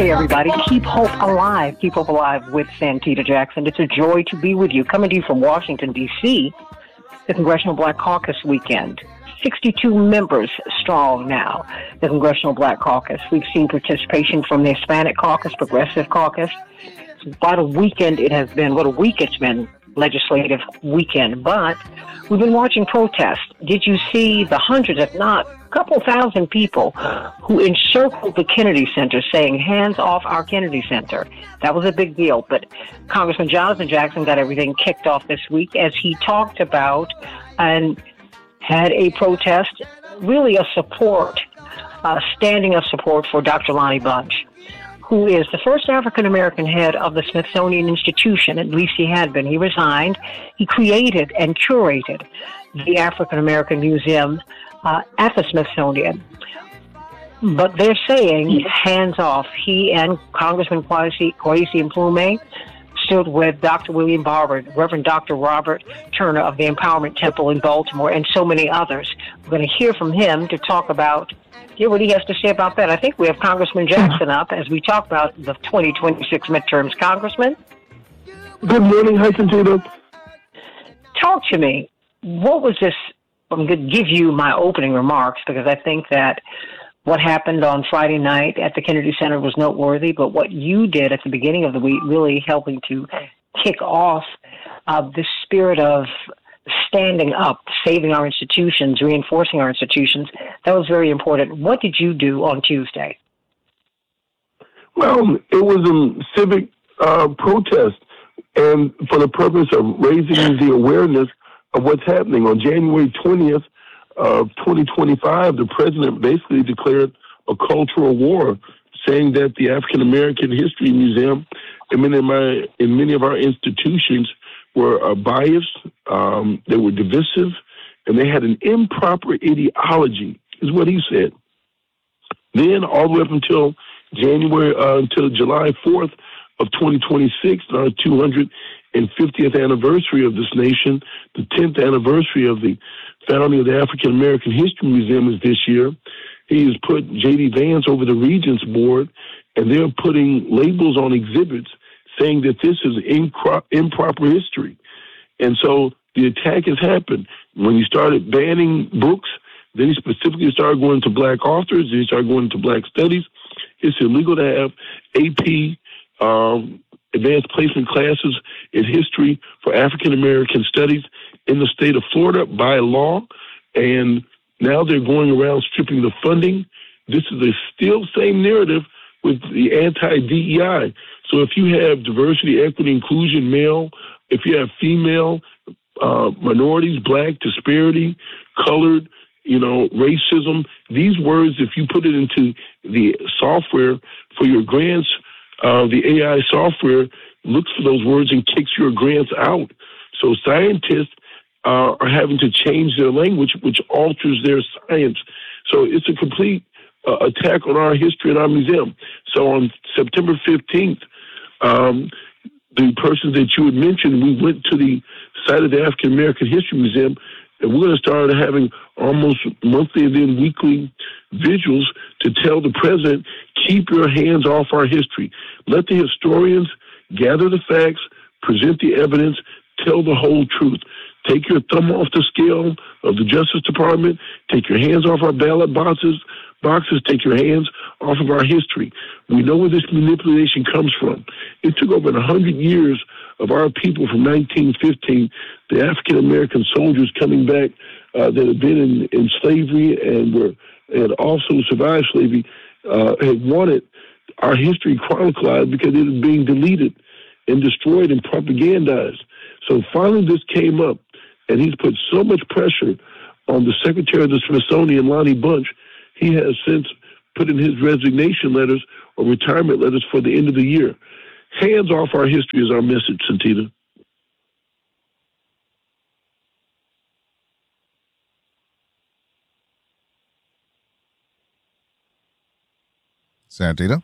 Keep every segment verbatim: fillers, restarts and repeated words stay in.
Hey, everybody. Keep hope alive. Keep hope alive with Santita Jackson. It's a joy to be with you. Coming to you from Washington, D C, the Congressional Black Caucus weekend. sixty-two members strong now, the Congressional Black Caucus. We've seen participation from the Hispanic Caucus, Progressive Caucus. What a weekend it has been. What a week it's been, legislative weekend. But we've been watching protests. Did you see the hundreds, if not a couple thousand people who encircled the Kennedy Center saying, hands off our Kennedy Center? That was a big deal. But Congressman Jonathan Jackson got everything kicked off this week as he talked about and had a protest, really a support, uh, standing of support for Doctor Lonnie Bunch, who is the first African-American head of the Smithsonian Institution. At least he had been. He resigned. He created and curated the African-American Museum uh, at the Smithsonian. But they're saying, hands off. He and Congressman Kwesi, Kwesi Mfume stood with Doctor William Barber, Reverend Doctor Robert Turner of the Empowerment Temple in Baltimore, and so many others. We're going to hear from him to talk about hear what he has to say about that. I think we have Congressman Jackson up as we talk about the twenty twenty-six midterms. Congressman? Good morning. Hi, Santita. Talk to me. What was this? I'm going to give you my opening remarks because I think that what happened on Friday night at the Kennedy Center was noteworthy, but what you did at the beginning of the week, really helping to kick off uh, this spirit of standing up, saving our institutions, reinforcing our institutions, that was very important. What did you do on Tuesday? Well, it was a civic uh, protest, and for the purpose of raising the awareness of what's happening. On January twentieth of twenty twenty-five, the president basically declared a cultural war, saying that the African American History Museum and many of, my, in many of our institutions were uh, biased, um, they were divisive, and they had an improper ideology, is what he said. Then, all the way up until January, uh, until July fourth of twenty twenty-six, our two hundred fiftieth anniversary of this nation, the tenth anniversary of the founding of the African American History Museum is this year. He has put J D Vance over the Regents Board, and they're putting labels on exhibits saying that this is incro- improper history. And so the attack has happened. When he started banning books, then he specifically started going to black authors, then he started going to black studies. It's illegal to have A P, um, advanced placement classes in history for African American studies in the state of Florida by law. And now they're going around stripping the funding. This is the still same narrative with the anti-D E I. So if you have diversity, equity, inclusion, male, if you have female, uh, minorities, black, disparity, colored, you know, racism, these words, if you put it into the software for your grants, uh, the A I software looks for those words and kicks your grants out. So scientists uh, are having to change their language, which alters their science. So it's a complete uh, attack on our history and our museum. So on September fifteenth, um, the person that you had mentioned, we went to the site of the African American History Museum, and we're going to start having almost monthly and then weekly vigils to tell the president, keep your hands off our history. Let the historians gather the facts, present the evidence, tell the whole truth. Take your thumb off the scale of the Justice Department. Take your hands off our ballot boxes. Boxes, take your hands off of our history. We know where this manipulation comes from. It took over one hundred years of our people from nineteen fifteen, the African-American soldiers coming back uh, that had been in, in slavery and were and also survived slavery, uh, had wanted our history chronicled because it was being deleted and destroyed and propagandized. So finally this came up, and he's put so much pressure on the Secretary of the Smithsonian, Lonnie Bunch. He has since put in his resignation letters or retirement letters for the end of the year. Hands off our history is our message, Santita. Santita?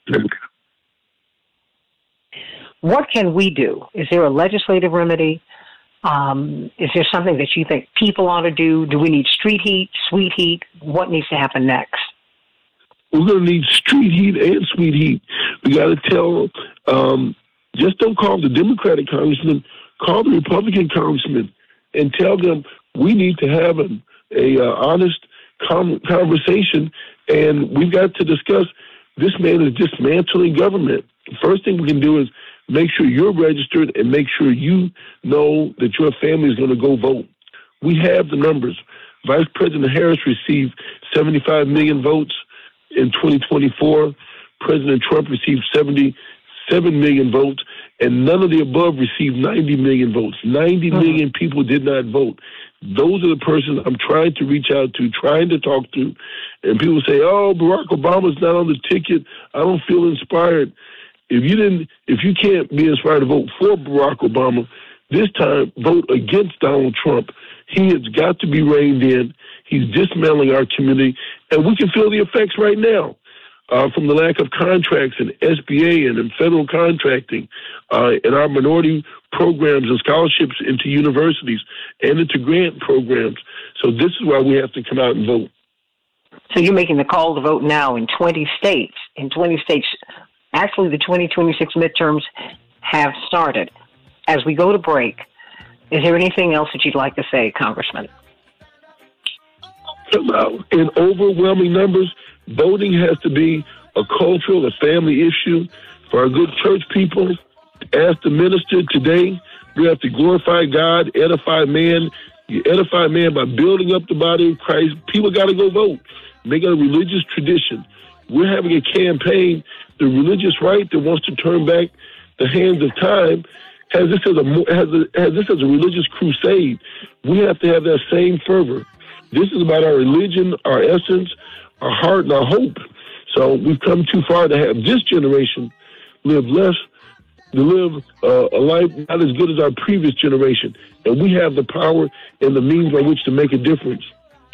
What can we do? Is there a legislative remedy? Um, is there something that you think people ought to do? Do we need street heat, sweet heat? What needs to happen next? We're going to need street heat and sweet heat. We got to tell, um, just don't call the Democratic congressman, call the Republican congressman and tell them we need to have a, a uh, honest com- conversation, and we've got to discuss this man is dismantling government. The first thing we can do is make sure you're registered and make sure you know that your family is going to go vote. We have the numbers. Vice President Harris received seventy-five million votes in twenty twenty-four. President Trump received seventy-seven million votes, and none of the above received ninety million votes. ninety mm-hmm. million people did not vote. Those are the persons I'm trying to reach out to, trying to talk to. And people say, oh, Barack Obama's not on the ticket. I don't feel inspired. If you didn't, if you can't be inspired to vote for Barack Obama, this time vote against Donald Trump. He has got to be reined in. He's dismantling our community, and we can feel the effects right now. Uh, from the lack of contracts in S B A and in federal contracting, uh, and our minority programs and scholarships into universities and into grant programs. So this is why we have to come out and vote. So you're making the call to vote now in twenty states. In twenty states, actually the twenty twenty-six midterms have started. As we go to break, is there anything else that you'd like to say, Congressman? Come out in overwhelming numbers. Voting has to be a cultural, a family issue. For our good church people, ask the minister today, we have to glorify God, edify man. You edify man by building up the body of Christ. People got to go vote. Make it a religious tradition. We're having a campaign, the religious right that wants to turn back the hands of time, has this as a, has, a, has this as a religious crusade. We have to have that same fervor. This is about our religion, our essence, our heart, and our hope. So we've come too far to have this generation live less, to live uh, a life not as good as our previous generation. And we have the power and the means by which to make a difference.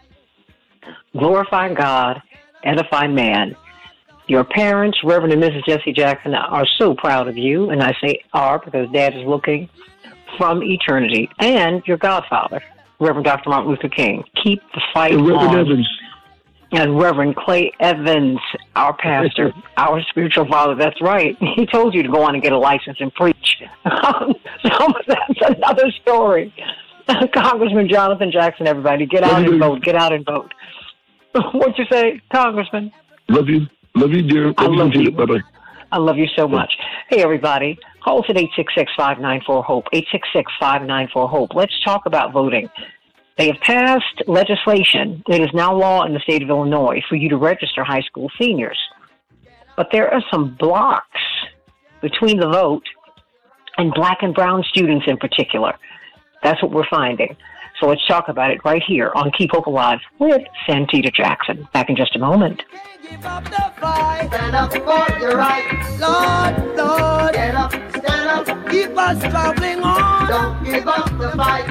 Glorify God, edify man. Your parents, Reverend and Missus Jesse Jackson, are so proud of you, and I say are because Dad is looking from eternity, and your godfather, Reverend Doctor Martin Luther King. Keep the fight and Reverend on. Evans. And Reverend Clay Evans, our pastor, our spiritual father. That's right. He told you to go on and get a license and preach. So that's another story. Congressman Jonathan Jackson, everybody, get out and vote. Get out and vote. What'd you say, Congressman? Love you. Love you, dear. Love I love you. you. Bye-bye. I love you so much. Hey, everybody. Call us at eight six six, five nine four, HOPE, eight six six, five nine four, HOPE. Let's talk about voting. They have passed legislation. It is now law in the state of Illinois for you to register high school seniors. But there are some blocks between the vote and black and brown students in particular. That's what we're finding. So let's talk about it right here on Keep Hope Alive with Santita Jackson. Back in just a moment. Give up the fight. Stand up for your right. Lord, Lord. Get up, stand up. Keep us traveling on. Don't give up the fight.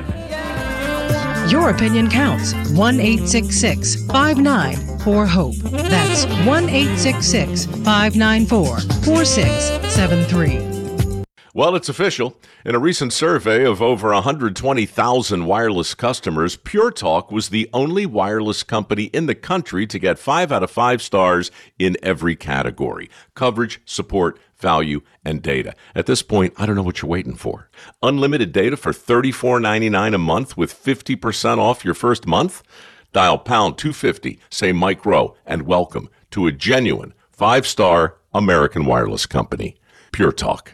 Your opinion counts. one eight six six, five nine four, HOPE. That's one eight six six, five nine four, four six seven three. Well, it's official. In a recent survey of over one hundred twenty thousand wireless customers, Pure Talk was the only wireless company in the country to get five out of five stars in every category: coverage, support, value, and data. At this point, I don't know what you're waiting for. Unlimited data for thirty-four ninety-nine a month with fifty percent off your first month? Dial pound two fifty, say Mike Rowe, and welcome to a genuine five-star American wireless company. Pure Talk.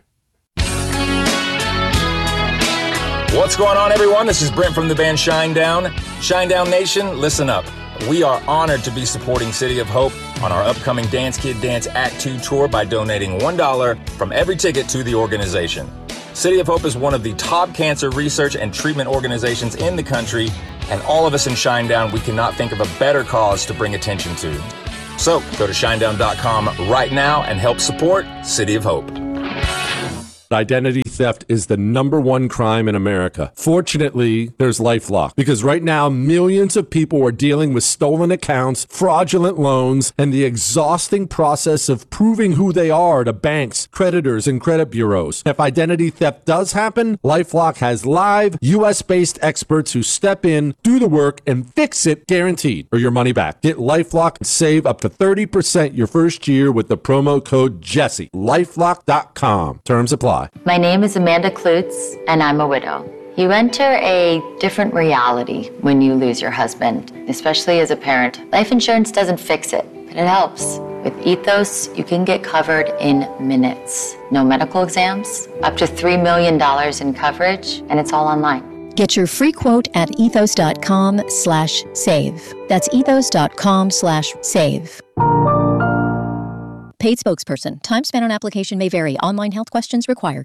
What's going on, everyone? This is Brent from the band Shinedown. Shinedown Nation, listen up. We are honored to be supporting City of Hope on our upcoming Dance Kid Dance Act two tour by donating one dollar from every ticket to the organization. City of Hope is one of the top cancer research and treatment organizations in the country, and all of us in Shinedown, we cannot think of a better cause to bring attention to. So go to shinedown dot com right now and help support City of Hope. Identity theft is the number one crime in America. Fortunately, there's LifeLock, because right now millions of people are dealing with stolen accounts, fraudulent loans, and the exhausting process of proving who they are to banks, creditors, and credit bureaus. If identity theft does happen, LifeLock has live U S based experts who step in, do the work, and fix it guaranteed, or your money back. Get LifeLock and save up to thirty percent your first year with the promo code Jesse. lifelock dot com. Terms apply. My name is Amanda Klutz, and I'm a widow. You enter a different reality when you lose your husband, especially as a parent. Life insurance doesn't fix it, but it helps. With Ethos, you can get covered in minutes. No medical exams, up to three million dollars in coverage, and it's all online. Get your free quote at ethos.com slash save. That's ethos.com slash save. Paid spokesperson. Time spent on application may vary. Online health questions required.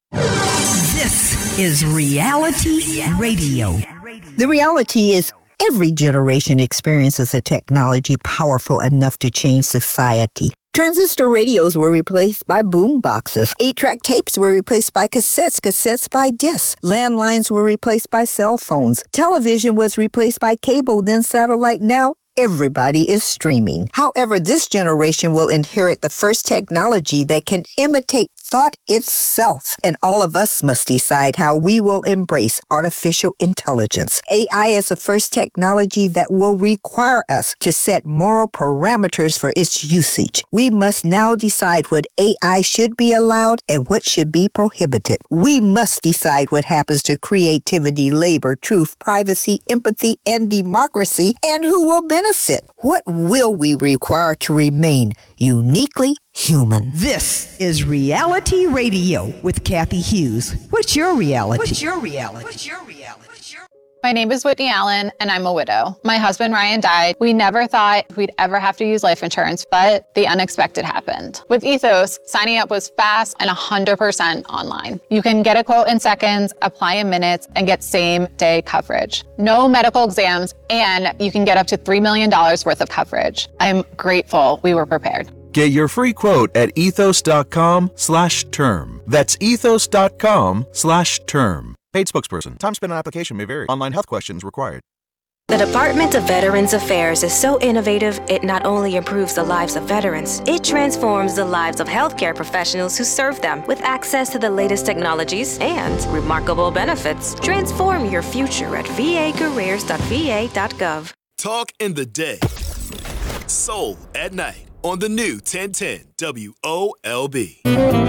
This is Reality Radio. The reality is every generation experiences a technology powerful enough to change society. Transistor radios were replaced by boom boxes. Eight-track tapes were replaced by cassettes, cassettes by discs. Landlines were replaced by cell phones. Television was replaced by cable, then satellite. Now everybody is streaming. However, this generation will inherit the first technology that can imitate thought itself, and all of us must decide how we will embrace artificial intelligence. A I is the first technology that will require us to set moral parameters for its usage. We must now decide what A I should be allowed and what should be prohibited. We must decide what happens to creativity, labor, truth, privacy, empathy, and democracy, and who will benefit. What will we require to remain uniquely human? This is Reality Radio with Kathy Hughes. What's your reality? What's your reality? What's your reality? What's your... My name is Whitney Allen, and I'm a widow. My husband, Ryan, died. We never thought we'd ever have to use life insurance, but the unexpected happened. With Ethos, signing up was fast and one hundred percent online. You can get a quote in seconds, apply in minutes, and get same-day coverage. No medical exams, and you can get up to three million dollars worth of coverage. I'm grateful we were prepared. Get your free quote at ethos.com slash term. That's ethos.com slash term. Paid spokesperson. Time spent on application may vary. Online health questions required. The Department of Veterans Affairs is so innovative, it not only improves the lives of veterans, it transforms the lives of healthcare professionals who serve them with access to the latest technologies and remarkable benefits. Transform your future at v a careers dot v a dot gov. Talk in the day. Soul at night on the new ten ten W O L B.